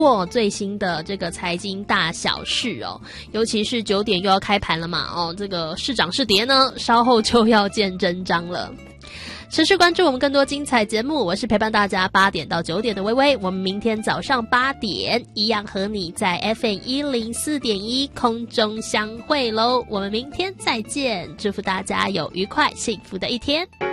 最新的这个财经大小事哦，尤其是9点又要开盘了嘛哦，这个是涨是跌呢，稍后就要见真章了。持续关注我们更多精彩节目，我是陪伴大家8点到9点的微微，我们明天早上8点一样和你在 FM104.1 空中相会咯，我们明天再见，祝福大家有愉快幸福的一天。